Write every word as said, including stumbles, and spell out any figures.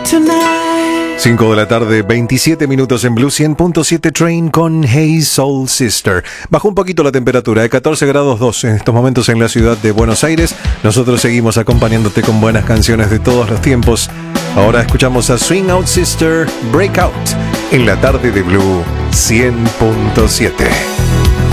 cinco de la tarde, veintisiete minutos en Blue cien punto siete Train con Hey Soul Sister. Bajó un poquito la temperatura, de catorce grados dos en estos momentos en la ciudad de Buenos Aires. Nosotros seguimos acompañándote con buenas canciones de todos los tiempos. Ahora escuchamos a Swing Out Sister, Breakout, en la tarde de Blue cien punto siete.